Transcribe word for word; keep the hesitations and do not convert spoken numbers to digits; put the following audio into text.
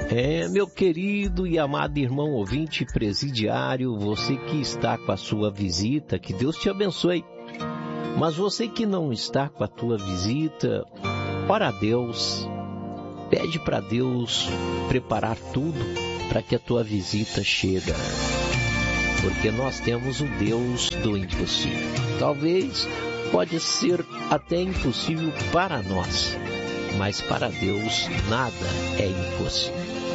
É, meu querido e amado irmão ouvinte presidiário, você que está com a sua visita, que Deus te abençoe. Mas você que não está com a tua visita, ora a Deus, pede para Deus preparar tudo para que a tua visita chegue. Porque nós temos o Deus do impossível. Talvez pode ser até impossível para nós, mas para Deus nada é impossível.